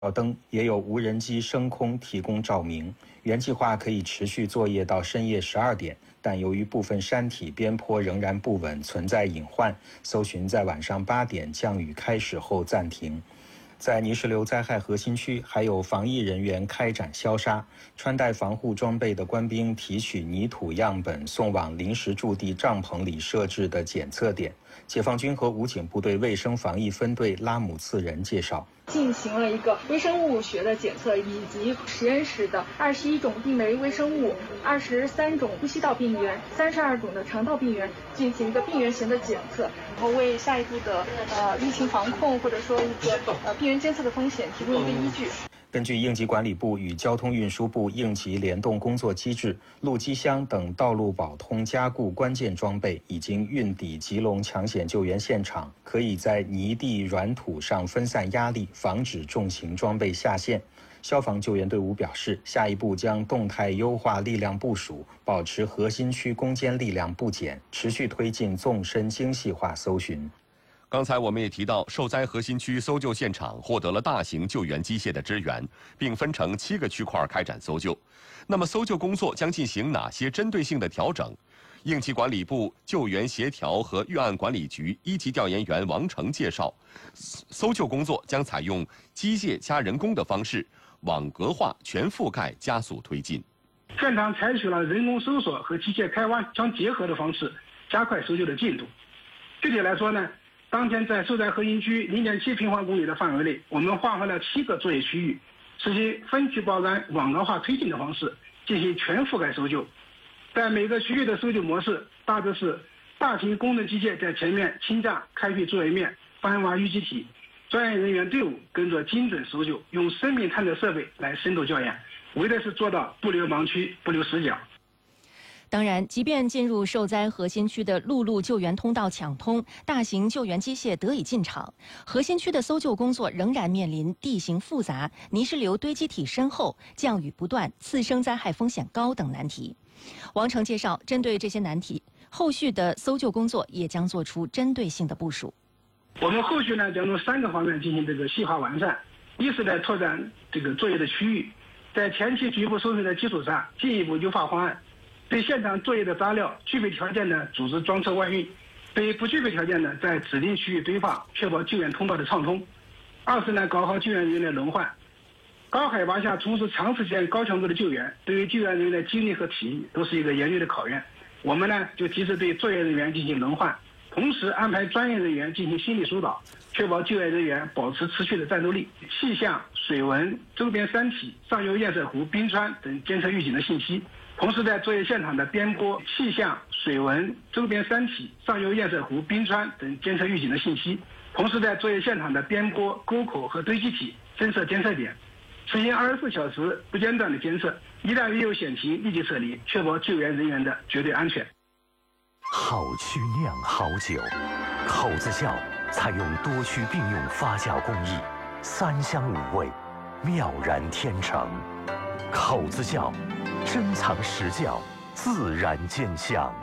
灯，也有无人机升空提供照明。原计划可以持续作业到深夜12点，但由于部分山体边坡仍然不稳，存在隐患，搜寻在晚上8点降雨开始后暂停。在泥石流灾害核心区，还有防疫人员开展消杀，穿戴防护装备的官兵提取泥土样本，送往临时驻地帐篷里设置的检测点。解放军和武警部队卫生防疫分队拉姆次仁介绍， 进行了一个微生物学的检测，以及实验室的21种地媒微生物、23种呼吸道病原、32种的肠道病原进行一个病原型的检测，然后为下一步的疫情防控或者说一个病原监测的风险提供一个依据。 根据应急管理部与交通运输部应急联动工作机制，路基箱等道路保通加固关键装备已经运抵吉隆抢险救援现场，可以在泥地软土上分散压力，防止重型装备下陷。消防救援队伍表示，下一步将动态优化力量部署，保持核心区攻坚力量不减，持续推进纵深精细化搜寻。 刚才我们也提到，受灾核心区搜救现场获得了大型救援机械的支援，并分成7个区块开展搜救。那么，搜救工作将进行哪些针对性的调整？应急管理部救援协调和预案管理局1级调研员王成介绍，搜救工作将采用机械加人工的方式，网格化、全覆盖，加速推进。 现场采取了人工搜索和机械开挖相结合的方式，加快搜救的进度。具体来说呢，当天在受灾核心区0.7平方公里的范围内，我们划分了7个作业区域，实行分区包干、网格化推进的方式进行全覆盖搜救。在每个区域的搜救模式大致是：大型工程机械在前面倾架开辟作业面，翻挖淤积体，专业人员队伍跟着精准搜救，用生命探测设备来深度校验，为的是做到不留盲区、不留死角。 当然，即便进入受灾核心区的陆路救援通道抢通，大型救援机械得以进场，核心区的搜救工作仍然面临地形复杂、泥石流堆积体深厚、降雨不断、次生灾害风险高等难题。王成介绍，针对这些难题，后续的搜救工作也将做出针对性的部署。 我们后续呢，将从3个方面进行细化完善。一是在拓展作业的区域，在前期局部搜寻的基础上，进一步优化方案。对现场作业的杂料具备条件呢，组织装车外运；对不具备条件呢，在指定区域堆放，确保救援通道的畅通。二是呢，搞好救援人员的轮换。高海拔下从事长时间高强度的救援，对于救援人员的精力和体力都是一个严厉的考验。我们呢，就及时对作业人员进行轮换，同时安排专业人员进行心理疏导，确保救援人员保持持续的战斗力。气象、水文、周边山体、上游堰塞湖、冰川等监测预警的信息，同时在作业现场的边坡、气象、水文、周边山体、上游堰塞湖、冰川等监测预警的信息，同时在作业现场的边坡、沟口和堆积体增设监测点，实行24小时不间断的监测，一旦遇有险情立即撤离，确保救援人员的绝对安全。 好曲酿好酒，口子窖采用多区并用发酵工艺，3香5味，妙然天成。口子窖珍藏实窖，自然见香。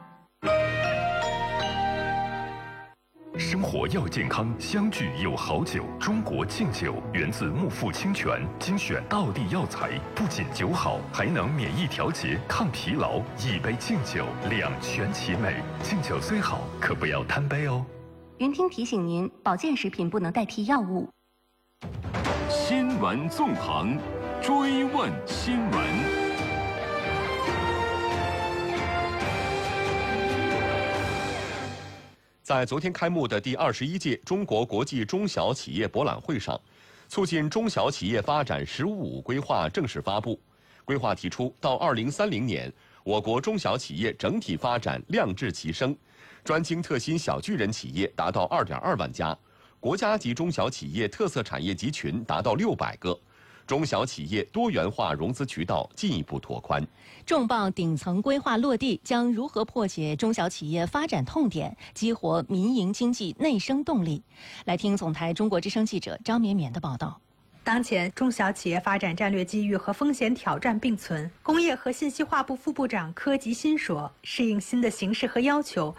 生活要健康，相聚有好酒。中国敬酒源自木富清泉，精选道地药材，不仅酒好，还能免疫调节、抗疲劳。一杯敬酒，两全其美。敬酒虽好，可不要贪杯哦。 云听提醒您，保健食品不能代替药物。 新闻纵横，追问新闻。 在昨天开幕的第21届中国国际中小企业博览会上，促进中小企业发展“十五五”规划正式发布。规划提出，到2030年，我国中小企业整体发展量质齐升，专精特新小巨人企业达到2.2万家，国家级中小企业特色产业集群达到600个。中小企业多元化融资渠道进一步拓宽。 重磅顶层规划落地，将如何破解中小企业发展痛点，激活民营经济内生动力？来听总台中国之声记者张绵绵的报道。 当前，中小企业发展战略机遇和风险挑战并存。工业和信息化部副部长柯吉新说，适应新的形势和要求，